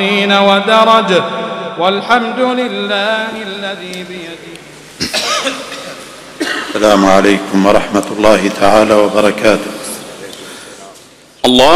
ودرج والحمد لله الذي بيده. السلام عليكم ورحمة الله تعالى وبركاته. الله